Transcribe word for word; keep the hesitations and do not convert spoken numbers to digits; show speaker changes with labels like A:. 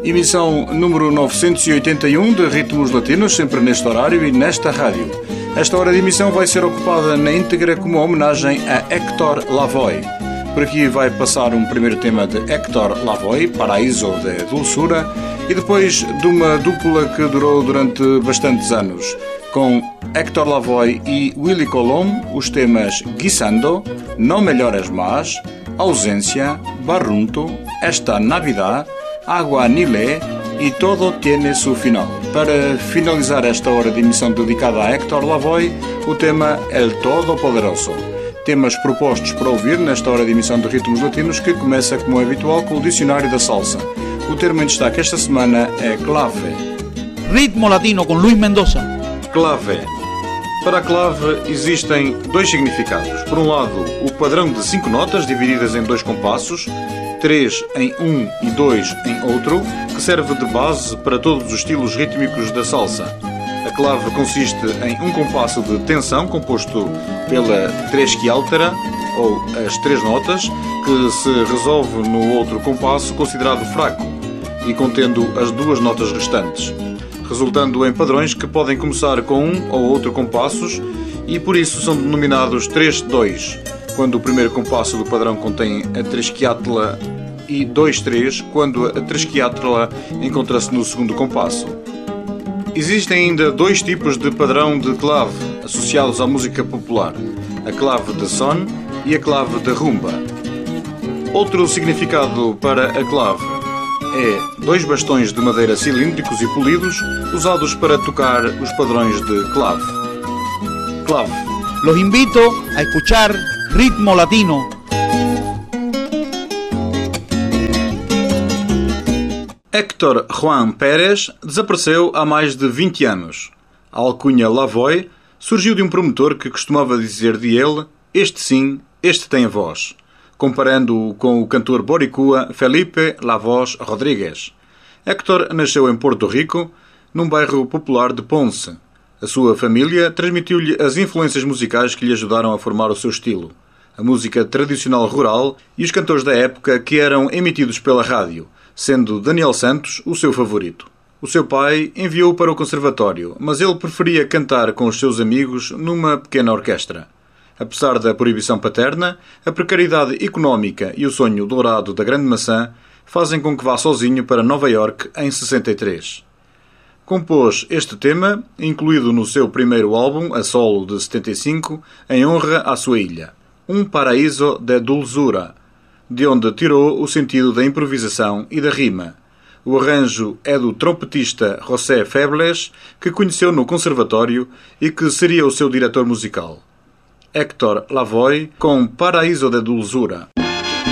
A: Emissão número novecentos e oitenta e um de Ritmos Latinos, sempre neste horário e nesta rádio. Esta hora de emissão vai ser ocupada na íntegra como homenagem a Héctor Lavoe. Por aqui vai passar um primeiro tema de Héctor Lavoe, Paraíso de Dulçura, e depois de uma dupla que durou durante bastantes anos, com Héctor Lavoe e Willy Colom, os temas Guisando, Não Melhores Más, Ausência, Barrunto, Esta Navidad, Agua Nilé e Todo Tiene Su Final. Para finalizar esta hora de emissão dedicada a Héctor Lavoe, o tema El Todo-Poderoso. Temas propostos para ouvir nesta hora de emissão de Ritmos Latinos, que começa, como é habitual, com o Dicionário da Salsa. O termo em destaque esta semana é clave.
B: Ritmo Latino com Luís Mendoza.
A: Clave. Para a clave existem dois significados. Por um lado, o padrão de cinco notas divididas em dois compassos, três em um e dois em outro, que serve de base para todos os estilos rítmicos da salsa. A clave consiste em um compasso de tensão composto pela tresquialtera, ou as três notas, que se resolve no outro compasso considerado fraco e contendo as duas notas restantes, resultando em padrões que podem começar com um ou outro compassos e por isso são denominados três dois, quando o primeiro compasso do padrão contém a tresquiátela, e dois três, quando a tresquiátela encontra-se no segundo compasso. Existem ainda dois tipos de padrão de clave associados à música popular: a clave de son e a clave de rumba. Outro significado para a clave é dois bastões de madeira cilíndricos e polidos usados para tocar os padrões de clave. Clave.
B: Los invito a escuchar Ritmo Latino.
A: Héctor Juan Pérez desapareceu há mais de vinte anos. A alcunha Lavoe surgiu de um promotor que costumava dizer de ele: este sim, este tem a voz, comparando-o com o cantor boricua Felipe La Voz Rodrigues. Héctor nasceu em Porto Rico, num bairro popular de Ponce. A sua família transmitiu-lhe as influências musicais que lhe ajudaram a formar o seu estilo, a música tradicional rural e os cantores da época que eram emitidos pela rádio, sendo Daniel Santos o seu favorito. O seu pai enviou-o para o conservatório, mas ele preferia cantar com os seus amigos numa pequena orquestra. Apesar da proibição paterna, a precariedade económica e o sonho dourado da Grande Maçã fazem com que vá sozinho para Nova Iorque em sessenta e três. Compôs este tema, incluído no seu primeiro álbum, a solo de setenta e cinco, em honra à sua ilha, Um Paraíso de Dulçura, de onde tirou o sentido da improvisação e da rima. O arranjo é do trompetista José Febles, que conheceu no conservatório e que seria o seu diretor musical. Héctor Lavoe com Paraíso de Dulçura.